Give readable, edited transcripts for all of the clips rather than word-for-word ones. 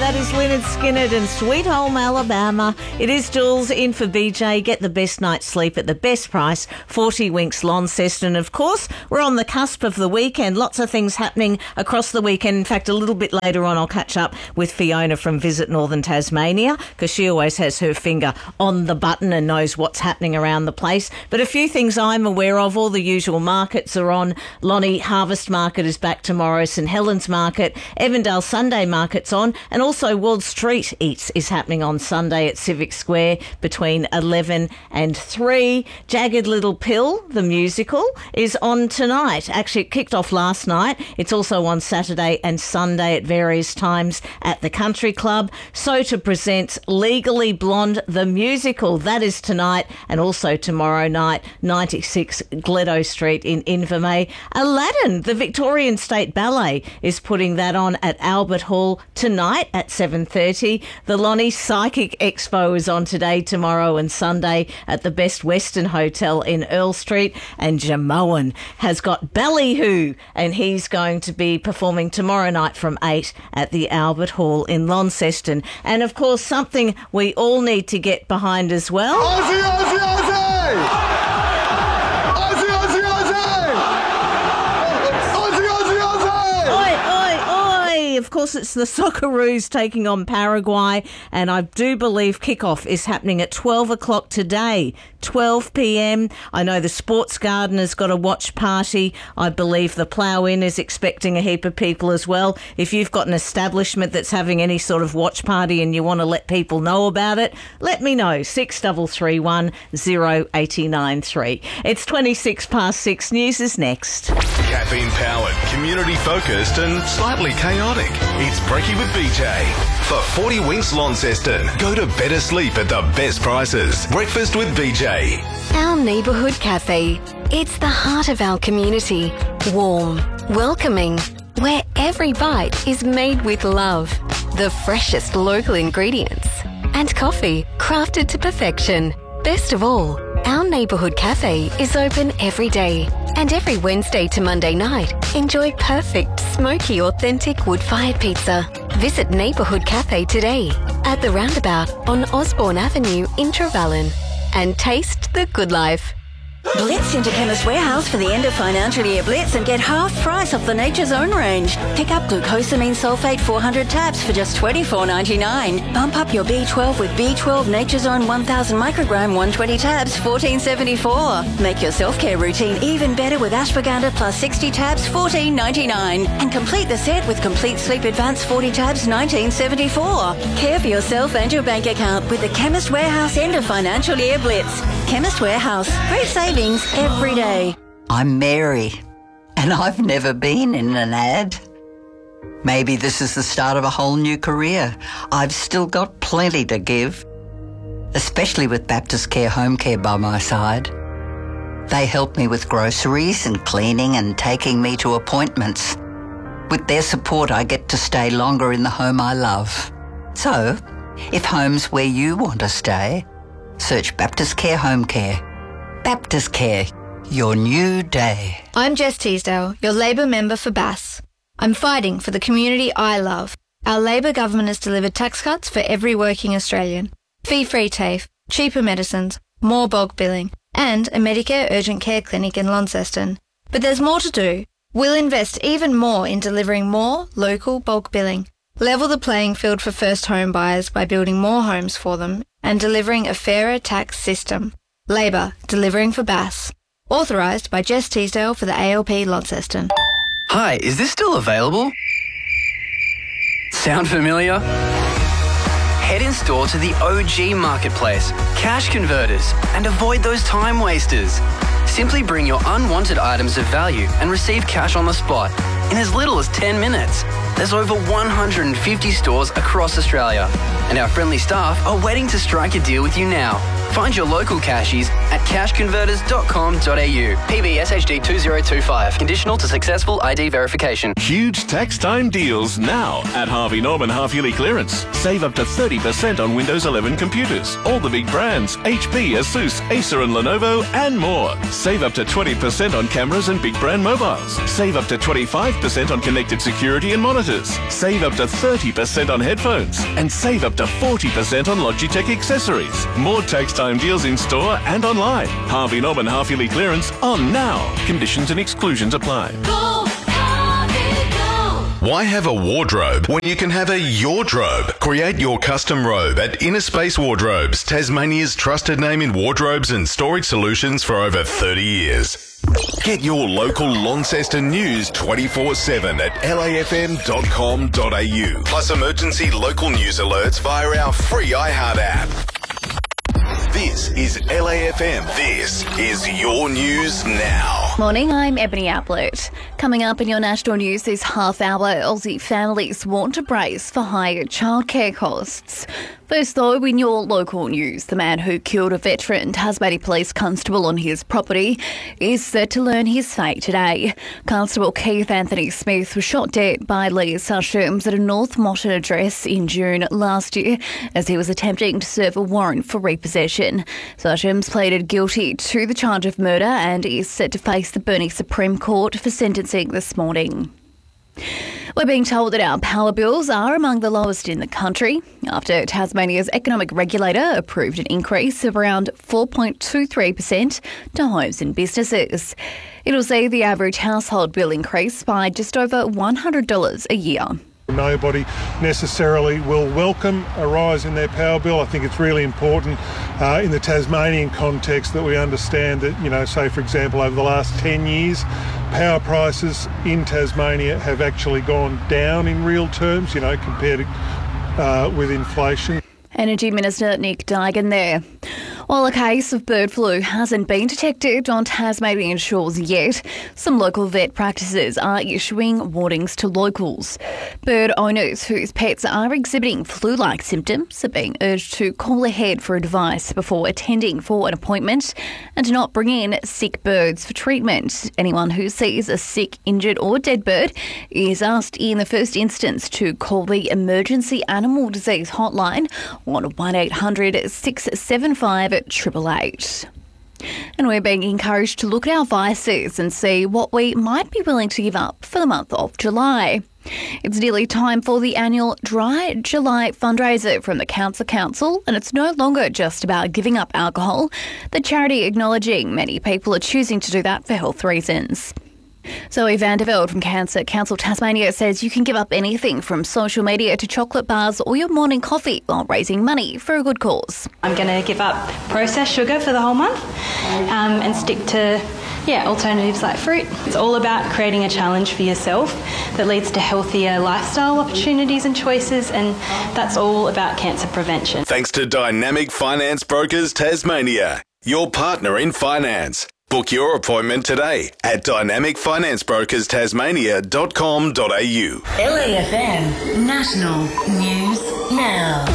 That is Lynyrd Skynyrd and Sweet Home Alabama. It is Jules in for BJ. Get the best night's sleep at the best price. 40 Winks Launceston. Of course, we're on the cusp of the weekend. Lots of things happening across the weekend. In fact, a little bit later on, I'll catch up with Fiona from Visit Northern Tasmania because she always has her finger on the button and knows what's happening around the place. But a few things I'm aware of. All the usual markets are on. Lonnie Harvest Market is back tomorrow. St Helens Market. Evandale Sunday Market's on. And also Wall Street Eats is happening on Sunday at Civic Square between 11 and 3. Jagged Little Pill, the musical, is on tonight. Actually, it kicked off last night. It's also on Saturday and Sunday at various times at the Country Club. SOTA presents Legally Blonde, the musical. That is tonight and also tomorrow night, 96 Gledo Street in Invermay. Aladdin, the Victorian State Ballet, is putting that on at Albert Hall tonight at 7:30. The Lonnie Psychic Expo is on today, tomorrow and Sunday at the Best Western Hotel in Earl Street. And Jamoan has got Ballyhoo and he's going to be performing tomorrow night from 8 at the Albert Hall in Launceston. And of course, something we all need to get behind as well. Aussie, Aussie, Aussie! Of course, it's the Socceroos taking on Paraguay, and I do believe kickoff is happening at 12 o'clock today, 12 p.m. I know the Sports Garden has got a watch party. I believe the Plough Inn is expecting a heap of people as well. If you've got an establishment that's having any sort of watch party and you want to let people know about it, let me know. 6331 0893. It's 26 past 6. News is next. Caffeine powered, community focused and slightly chaotic. It's Brekkie with BJ. For 40 Winks Launceston, go to better sleep at the best prices. Breakfast with BJ. Our neighbourhood cafe. It's the heart of our community. Warm, welcoming, where every bite is made with love. The freshest local ingredients. And coffee crafted to perfection. Best of all, our neighbourhood cafe is open every day. And every Wednesday to Monday night, enjoy perfect, smoky, authentic wood-fired pizza. Visit Neighbourhood Cafe today at the roundabout on Osborne Avenue in Trevellyn and taste the good life. Blitz into Chemist Warehouse for the end of financial year blitz and get half price off the Nature's Own range. Pick up glucosamine sulfate 400 tabs for just $24.99. Bump up your B12 with B12 Nature's Own 1000 microgram 120 tabs, $14.74. Make your self-care routine even better with ashwagandha plus 60 tabs, $14.99. And complete the set with Complete Sleep Advance 40 tabs, $19.74. Care for yourself and your bank account with the Chemist Warehouse end of financial year blitz. Chemist Warehouse. Great savings every day. I'm Mary, and I've never been in an ad. Maybe this is the start of a whole new career. I've still got plenty to give, especially with Baptist Care Home Care by my side. They help me with groceries and cleaning and taking me to appointments. With their support, I get to stay longer in the home I love. So, if home's where you want to stay, search Baptist Care Home Care. Baptist Care, your new day. I'm Jess Teasdale, your Labor member for Bass. I'm fighting for the community I love. Our Labor government has delivered tax cuts for every working Australian, fee-free TAFE, cheaper medicines, more bulk billing, and a Medicare urgent care clinic in Launceston. But there's more to do. We'll invest even more in delivering more local bulk billing, level the playing field for first home buyers by building more homes for them, and delivering a fairer tax system. Labor, delivering for Bass. Authorised by Jess Teasdale for the ALP Launceston. Hi, is this still available? Sound familiar? Head in store to the OG Marketplace, Cash Converters, and avoid those time wasters. Simply bring your unwanted items of value and receive cash on the spot in as little as 10 minutes. There's over 150 stores across Australia, and our friendly staff are waiting to strike a deal with you now. Find your local cashies at cashconverters.com.au. PBSHD 2025. Conditional to successful ID verification. Huge tax time deals now at Harvey Norman half-yearly clearance. Save up to 30% on Windows 11 computers. All the big brands, HP, Asus, Acer and Lenovo, and more. Save up to 20% on cameras and big brand mobiles. Save up to 25% on connected security and monitoring. monitors. Save up to 30% on headphones and save up to 40% on Logitech accessories. More tax time deals in store and online. Harvey Norman half-yearly clearance on now. Conditions and exclusions apply. Why have a wardrobe when you can have a yardrobe? Create your custom robe at Inner Space Wardrobes, Tasmania's trusted name in wardrobes and storage solutions for over 30 years. Get your local Launceston news 24/7 at lafm.com.au. Plus emergency local news alerts via our free iHeart app. This is LAFM. This is your news now. Morning, I'm Ebony Ablett. Coming up in your national news this half hour, Aussie families want to brace for higher childcare costs. First though, in your local news, the man who killed a veteran Tasmania Police constable on his property is set to learn his fate today. Constable Keith Anthony Smith was shot dead by Lee Sushems at a North Moreton address in June last year as he was attempting to serve a warrant for repossession. Sushems pleaded guilty to the charge of murder and is set to face the Burnie Supreme Court for sentencing this morning. We're being told that our power bills are among the lowest in the country after Tasmania's economic regulator approved an increase of around 4.23% to homes and businesses. It'll see the average household bill increase by just over $100 a year. Nobody necessarily will welcome a rise in their power bill. I think it's really important in the Tasmanian context that we understand that, say for example over the last 10 years, power prices in Tasmania have actually gone down in real terms, compared with inflation. Energy Minister Nick Duigan there. While a case of bird flu hasn't been detected on Tasmanian shores yet, some local vet practices are issuing warnings to locals. Bird owners whose pets are exhibiting flu-like symptoms are being urged to call ahead for advice before attending for an appointment and to not bring in sick birds for treatment. Anyone who sees a sick, injured or dead bird is asked in the first instance to call the Emergency Animal Disease Hotline on 1800 675 888. And we're being encouraged to look at our vices and see what we might be willing to give up for the month of July. It's nearly time for the annual Dry July fundraiser from the Cancer Council, and it's no longer just about giving up alcohol. The charity acknowledging many people are choosing to do that for health reasons. Zoe van der Velde from Cancer Council Tasmania says you can give up anything from social media to chocolate bars or your morning coffee while raising money for a good cause. I'm going to give up processed sugar for the whole month and stick to alternatives like fruit. It's all about creating a challenge for yourself that leads to healthier lifestyle opportunities and choices, and that's all about cancer prevention. Thanks to Dynamic Finance Brokers Tasmania, your partner in finance. Book your appointment today at dynamicfinancebrokerstasmania.com.au. LAFM National News Now.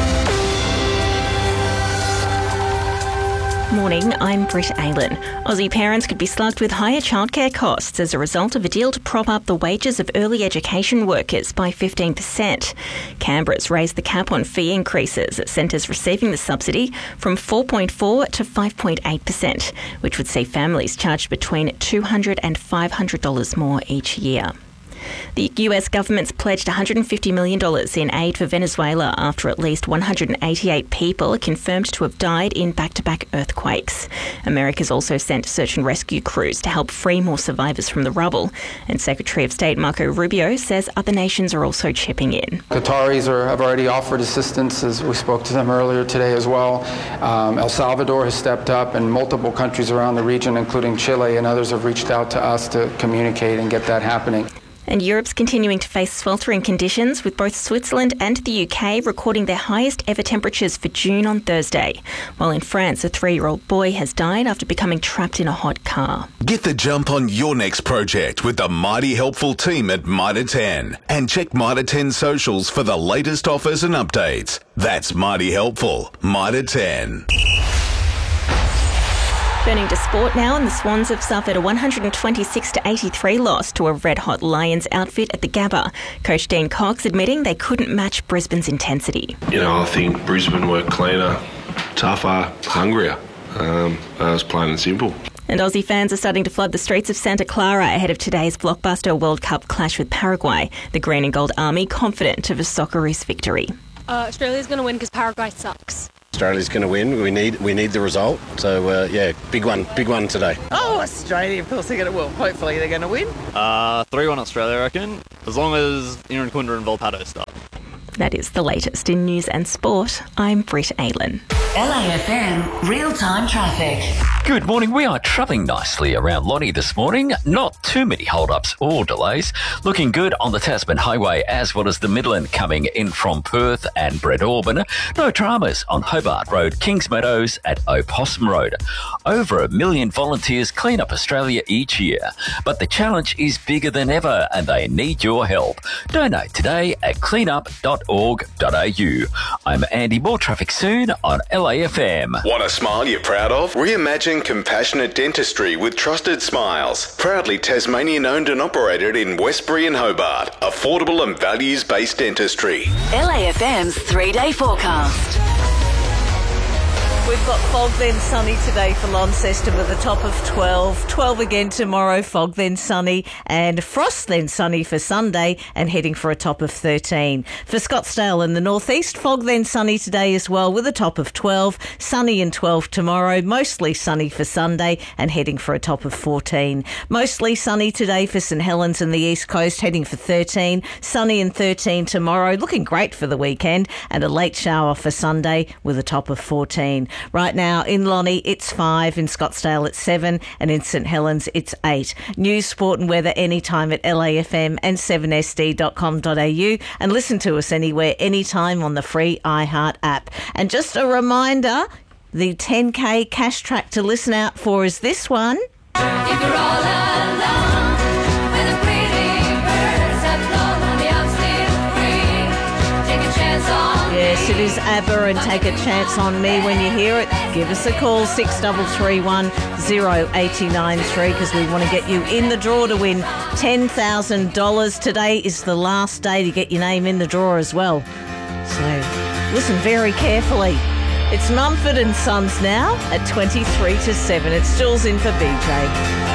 Morning, I'm Britt Aylen. Aussie parents could be slugged with higher childcare costs as a result of a deal to prop up the wages of early education workers by 15%. Canberra's raised the cap on fee increases at centres receiving the subsidy from 4.4% to 5.8%, which would see families charged between $200 and $500 more each year. The US government's pledged $150 million in aid for Venezuela after at least 188 people are confirmed to have died in back-to-back earthquakes. America's also sent search and rescue crews to help free more survivors from the rubble. And Secretary of State Marco Rubio says other nations are also chipping in. Qataris have already offered assistance, as we spoke to them earlier today as well. El Salvador has stepped up, and multiple countries around the region, including Chile and others, have reached out to us to communicate and get that happening. And Europe's continuing to face sweltering conditions, with both Switzerland and the UK recording their highest ever temperatures for June on Thursday. While in France, a 3-year-old boy has died after becoming trapped in a hot car. Get the jump on your next project with the mighty helpful team at Mitre 10. And check Mitre 10 socials for the latest offers and updates. That's mighty helpful. Mitre 10. Turning to sport now, and the Swans have suffered a 126-83 loss to a red-hot Lions outfit at the Gabba. Coach Dean Cox admitting they couldn't match Brisbane's intensity. I think Brisbane were cleaner, tougher, hungrier. That was plain and simple. And Aussie fans are starting to flood the streets of Santa Clara ahead of today's blockbuster World Cup clash with Paraguay. The Green and Gold Army confident of a Socceroos victory. Australia's going to win because Paraguay sucks. Australia's going to win. We need the result. So, big one today. Oh, Australia, of course they're going to win. Hopefully they're going to win. 3-1 Australia, I reckon, as long as Irankunda and Volpato start. That is the latest in news and sport. I'm Britt Aylen. LAFM real-time traffic. Good morning. We are travelling nicely around Lonnie this morning. Not too many hold-ups or delays. Looking good on the Tasman Highway as well as the Midland coming in from Perth and Breadalbane. No dramas on Hobart Road, Kings Meadows at Opossum Road. Over 1 million volunteers clean up Australia each year. But the challenge is bigger than ever and they need your help. Donate today at cleanup.org.au. I'm Andy. More traffic soon on LAFM. Want a smile you're proud of? Reimagine compassionate dentistry with Trusted Smiles. Proudly Tasmanian owned and operated in Westbury and Hobart. Affordable and values-based dentistry. LAFM's 3-day forecast. We've got fog then sunny today for Launceston with a top of 12. 12 again tomorrow, fog then sunny, and frost then sunny for Sunday and heading for a top of 13. For Scottsdale in the northeast, fog then sunny today as well with a top of 12. Sunny and 12 tomorrow, mostly sunny for Sunday and heading for a top of 14. Mostly sunny today for St Helens and the east coast, heading for 13. Sunny and 13 tomorrow, looking great for the weekend, and a late shower for Sunday with a top of 14. Right now in Lonnie it's 5, in Scottsdale it's 7 and in St Helens it's 8. News, sport and weather anytime at LAFM and 7sd.com.au and listen to us anywhere, anytime on the free iHeart app. And just a reminder, the 10K cash track to listen out for is this one. If you're all alone with a pretty bird, step lonely, I'm still free. Take a chance on Yes, it is ABBA and Take a Chance on Me. When you hear it, give us a call, 6331 0893, because we want to get you in the draw to win $10,000. Today is the last day to get your name in the draw as well. So listen very carefully. It's Mumford and Sons now at 23 to 7. It's Jules in for BJ.